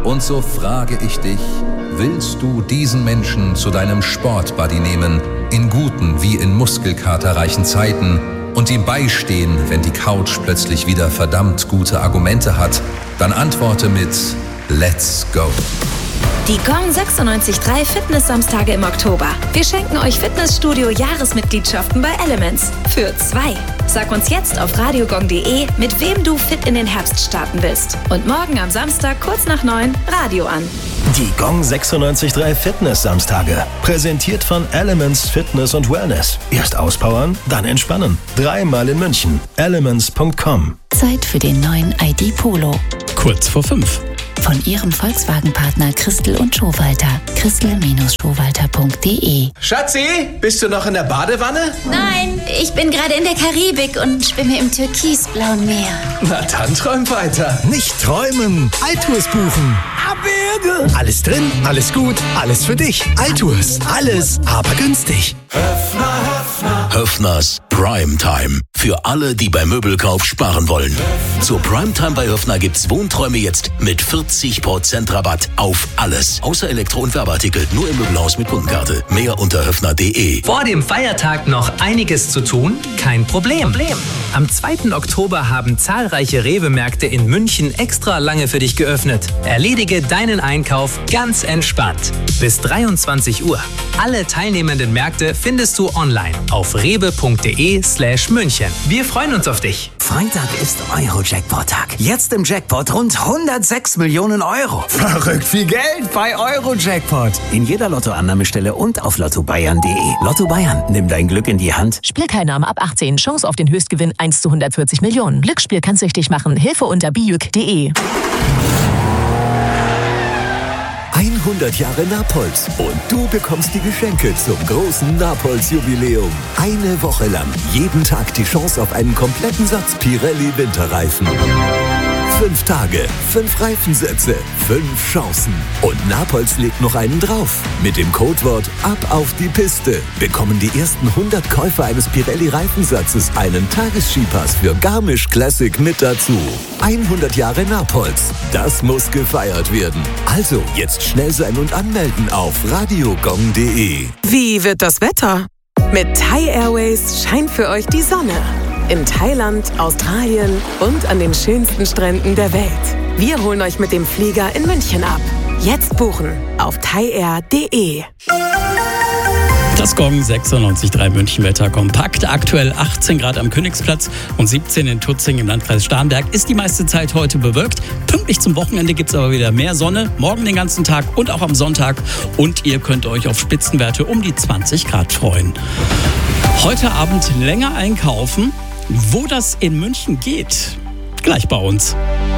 Und so frage ich dich, willst du diesen Menschen zu deinem Sportbuddy nehmen, in guten wie in muskelkaterreichen Zeiten, und ihm beistehen, wenn die Couch plötzlich wieder verdammt gute Argumente hat? Dann antworte mit Let's go. Die Gong 96.3 Fitness-Samstage im Oktober. Wir schenken euch Fitnessstudio-Jahresmitgliedschaften bei Elements. Für 2. Sag uns jetzt auf radiogong.de, mit wem du fit in den Herbst starten willst. Und morgen am Samstag kurz nach 9 Radio an. Die Gong 96.3 Fitness-Samstage. Präsentiert von Elements Fitness und Wellness. Erst auspowern, dann entspannen. 3-mal in München. Elements.com. Zeit für den neuen ID Polo. Kurz vor 5. Von Ihrem Volkswagen-Partner Christel und Schowalter. Christel-Schowalter.de. Schatzi, bist du noch in der Badewanne? Nein, ich bin gerade in der Karibik und schwimme im türkisblauen Meer. Na dann träum weiter. Nicht träumen, Altours buchen. Abberge. Alles drin, alles gut, alles für dich. Altours, alles, aber günstig. Höffners Primetime. Für alle, die beim Möbelkauf sparen wollen. Zur Primetime bei Höffner gibt's Wohnträume jetzt mit 40% Rabatt auf alles. Außer Elektro- und Werbeartikel. Nur im Möbelhaus mit Kundenkarte. Mehr unter höffner.de. Vor dem Feiertag noch einiges zu tun? Kein Problem. Am 2. Oktober haben zahlreiche Rewe-Märkte in München extra lange für dich geöffnet. Erledige deinen Einkauf ganz entspannt. Bis 23 Uhr. Alle teilnehmenden Märkte findest du online auf rewe.de/München. Wir freuen uns auf dich. Freitag ist Euro-Jackpot-Tag. Jetzt im Jackpot rund 106 Millionen Euro. Verrückt viel Geld bei Euro-Jackpot. In jeder Lottoannahmestelle und auf lottobayern.de. Lotto Bayern, nimm dein Glück in die Hand. Spielteilnahme ab 18. Chance auf den Höchstgewinn 1 zu 140 Millionen. Glücksspiel kann süchtig machen. Hilfe unter bijuk.de. 100 Jahre Napolz und du bekommst die Geschenke zum großen Napolz-Jubiläum. Eine Woche lang, jeden Tag die Chance auf einen kompletten Satz Pirelli Winterreifen. 5 Tage, 5 Reifensätze, 5 Chancen. Und Napolz legt noch einen drauf. Mit dem Codewort Ab auf die Piste bekommen die ersten 100 Käufer eines Pirelli-Reifensatzes einen Tagesskipass für Garmisch Classic mit dazu. 100 Jahre Napolz, das muss gefeiert werden. Also jetzt schnell sein und anmelden auf radiogong.de. Wie wird das Wetter? Mit Thai Airways scheint für euch die Sonne. In Thailand, Australien und an den schönsten Stränden der Welt. Wir holen euch mit dem Flieger in München ab. Jetzt buchen auf thaiair.de. Das Gong 96.3 München-Wetter kompakt. Aktuell 18 Grad am Königsplatz und 17 in Tutzing im Landkreis Starnberg. Ist die meiste Zeit heute bewölkt. Pünktlich zum Wochenende gibt es aber wieder mehr Sonne. Morgen den ganzen Tag und auch am Sonntag. Und ihr könnt euch auf Spitzenwerte um die 20 Grad freuen. Heute Abend länger einkaufen. Wo das in München geht, gleich bei uns.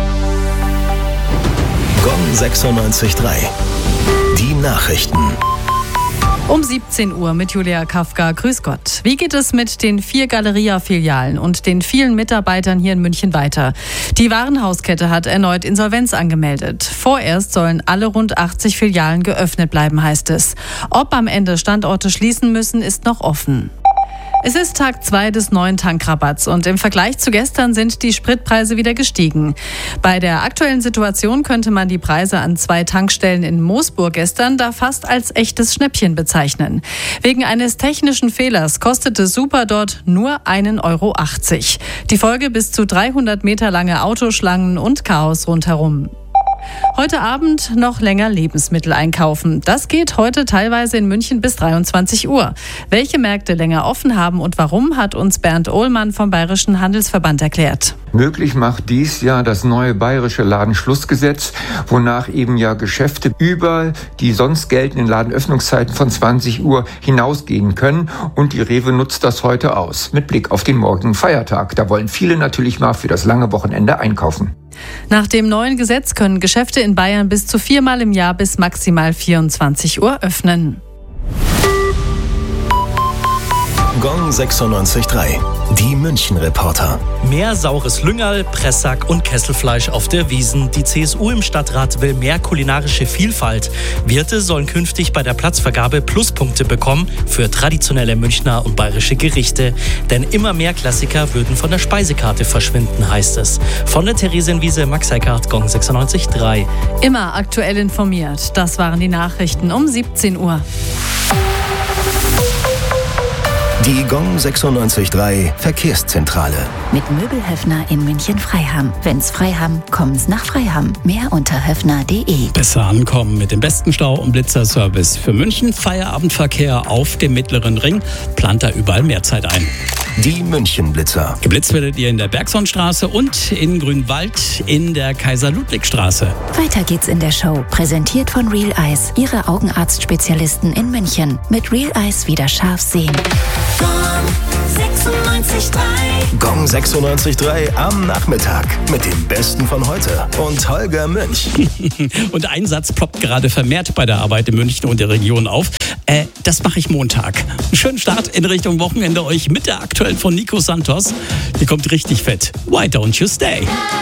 Gong 96.3. Die Nachrichten. Um 17 Uhr mit Julia Kafka. Grüß Gott. Wie geht es mit den 4 Galeria-Filialen und den vielen Mitarbeitern hier in München weiter? Die Warenhauskette hat erneut Insolvenz angemeldet. Vorerst sollen alle rund 80 Filialen geöffnet bleiben, heißt es. Ob am Ende Standorte schließen müssen, ist noch offen. Es ist Tag 2 des neuen Tankrabatts und im Vergleich zu gestern sind die Spritpreise wieder gestiegen. Bei der aktuellen Situation könnte man die Preise an 2 Tankstellen in Moosburg gestern da fast als echtes Schnäppchen bezeichnen. Wegen eines technischen Fehlers kostete Super dort nur 1,80 Euro. Die Folge bis zu 300 Meter lange Autoschlangen und Chaos rundherum. Heute Abend noch länger Lebensmittel einkaufen. Das geht heute teilweise in München bis 23 Uhr. Welche Märkte länger offen haben und warum, hat uns Bernd Ohlmann vom Bayerischen Handelsverband erklärt. Möglich macht dies ja das neue bayerische Ladenschlussgesetz, wonach eben ja Geschäfte über die sonst geltenden Ladenöffnungszeiten von 20 Uhr hinausgehen können. Und die Rewe nutzt das heute aus, mit Blick auf den morgigen Feiertag. Da wollen viele natürlich mal für das lange Wochenende einkaufen. Nach dem neuen Gesetz können Geschäfte in Bayern bis zu 4-mal im Jahr bis maximal 24 Uhr öffnen. Gong 96.3. Die München-Reporter. Mehr saures Lüngerl, Pressack und Kesselfleisch auf der Wiesn. Die CSU im Stadtrat will mehr kulinarische Vielfalt. Wirte sollen künftig bei der Platzvergabe Pluspunkte bekommen für traditionelle Münchner und bayerische Gerichte. Denn immer mehr Klassiker würden von der Speisekarte verschwinden, heißt es. Von der Theresienwiese, Max Eckhardt, Gong 96.3. Immer aktuell informiert. Das waren die Nachrichten um 17 Uhr. Die Gong 96.3 Verkehrszentrale. Mit Möbelhöfner in München-Freiham. Wenn's Freiham, kommen's nach Freiham. Mehr unter höfner.de. Besser ankommen mit dem besten Stau- und Blitzerservice für München. Feierabendverkehr auf dem Mittleren Ring. Plant da überall mehr Zeit ein. Die München-Blitzer. Geblitzt werdet ihr in der Bergsonstraße und in Grünwald in der Kaiser-Ludwig-Straße. Weiter geht's in der Show. Präsentiert von Real Eyes. Ihre Augenarztspezialisten in München. Mit Real Eyes wieder scharf sehen. Gong 96.3 am Nachmittag mit dem Besten von heute und Holger Münch. Und ein Satz ploppt gerade vermehrt bei der Arbeit in München und der Region auf. Das mache ich Montag. Schönen Start in Richtung Wochenende euch mit der aktuellen von Nico Santos. Die kommt richtig fett. Why don't you stay?